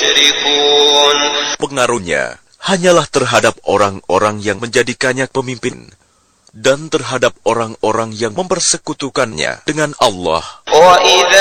يشركون. Pengaruhnya hanyalah terhadap orang-orang yang menjadikannya pemimpin dan terhadap orang-orang yang mempersekutukannya dengan Allah. وَإِذَا